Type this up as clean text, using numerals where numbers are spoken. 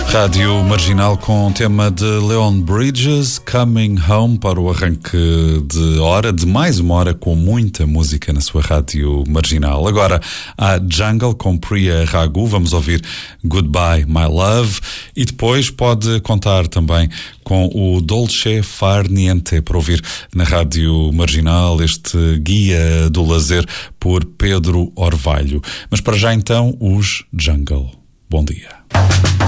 Rádio Marginal com o tema de Leon Bridges, Coming Home, para o arranque de mais uma hora com muita música na sua Rádio Marginal. Agora há Jungle com Priya Raghu, vamos ouvir Goodbye My Love e depois pode contar também com o Dolce Far Niente para ouvir na Rádio Marginal, este guia do lazer por Pedro Orvalho. Mas para já então os Jungle. Bom dia.